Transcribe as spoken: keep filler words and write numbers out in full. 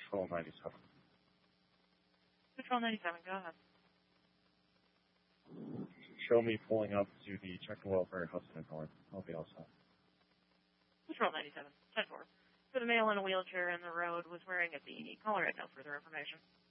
Patrol ninety-seven. Patrol ninety-seven, go ahead. Show me pulling up to the Check the Welfare Hudson and North. I'll be all set. Patrol ninety-seven, ten four. So the male in a wheelchair in the road was wearing a beanie. Caller had no further information.